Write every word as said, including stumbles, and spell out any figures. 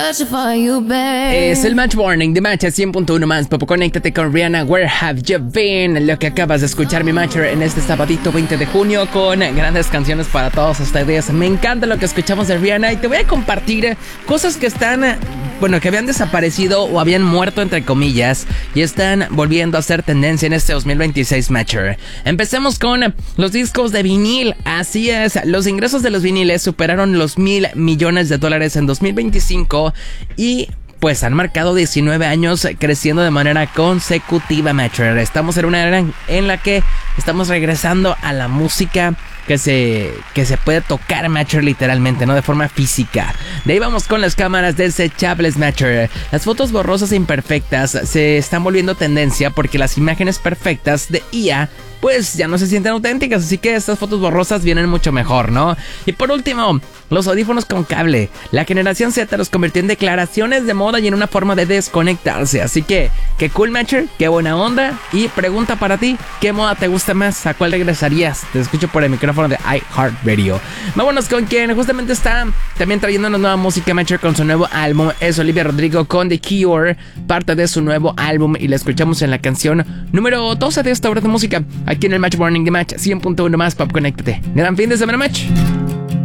Es el Match Warning de Match cien punto uno más. Popo, conéctate con Rihanna, Where Have You Been? Lo que acabas de escuchar, mi Matcher, en este sabadito veinte de junio, con grandes canciones para todos ustedes. Me encanta lo que escuchamos de Rihanna y te voy a compartir cosas que están, bueno, que habían desaparecido o habían muerto, entre comillas, y están volviendo a ser tendencia en este dos mil veintiséis, Matcher. Empecemos con los discos de vinil. Así es, los ingresos de los viniles superaron los mil millones de dólares en dos mil veinticinco y pues han marcado diecinueve años creciendo de manera consecutiva, Matcher. Estamos en una era en la que estamos regresando a la música que se, que se puede tocar, Matcher, literalmente, ¿no? De forma física. De ahí vamos con las cámaras desechables, Matcher. Las fotos borrosas e imperfectas se están volviendo tendencia porque las imágenes perfectas de I A pues ya no se sienten auténticas, así que estas fotos borrosas vienen mucho mejor, ¿no? Y por último, los audífonos con cable. La generación Z los convirtió en declaraciones de moda y en una forma de desconectarse, así que, qué cool, Matcher, qué buena onda. Y pregunta para ti, ¿qué moda te gusta más? ¿A cuál regresarías? Te escucho por el micrófono de iHeartRadio. Vámonos con quien justamente está también trayendo una nueva música, Matcher, con su nuevo álbum. Es Olivia Rodrigo con The Cure, parte de su nuevo álbum, y la escuchamos en la canción número doce de esta hora de música, aquí en el Match Morning de Match cien punto uno más. Pop, conéctate. Gran fin de semana, Match.